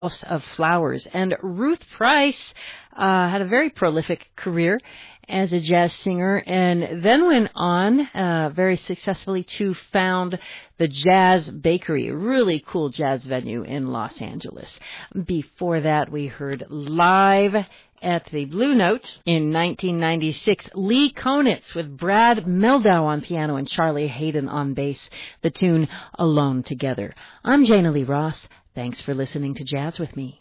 House of Flowers. And Ruth Price had a very prolific career as a jazz singer and then went on very successfully to found the Jazz Bakery, a really cool jazz venue in Los Angeles. Before that, we heard live at the Blue Note in 1996, Lee Konitz with Brad Mehldau on piano and Charlie Haydn on bass, the tune Alone Together. I'm Jana Lee Ross. Thanks for listening to Jazz with Me.